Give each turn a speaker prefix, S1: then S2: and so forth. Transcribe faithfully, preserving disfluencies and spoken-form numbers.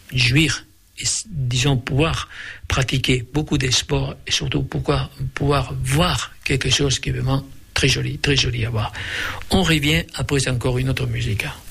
S1: jouir et, disons, pouvoir pratiquer beaucoup de sports et surtout pouvoir, pouvoir voir quelque chose qui est vraiment très joli, très joli à voir. On revient après encore une autre musique.